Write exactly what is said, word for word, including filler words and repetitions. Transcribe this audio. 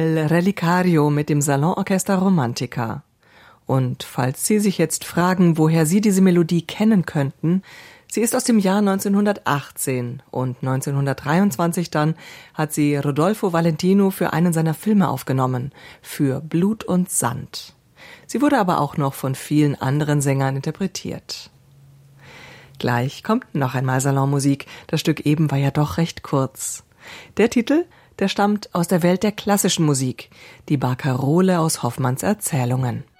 El Relicario mit dem Salonorchester Romantica. Und falls Sie sich jetzt fragen, woher Sie diese Melodie kennen könnten, sie ist aus dem Jahr neunzehnhundertachtzehn und neunzehnhundertdreiundzwanzig dann hat sie Rodolfo Valentino für einen seiner Filme aufgenommen, für Blut und Sand. Sie wurde aber auch noch von vielen anderen Sängern interpretiert. Gleich kommt noch einmal Salonmusik, das Stück eben war ja doch recht kurz. Der Titel, der stammt aus der Welt der klassischen Musik, die Barkarole aus Hoffmanns Erzählungen.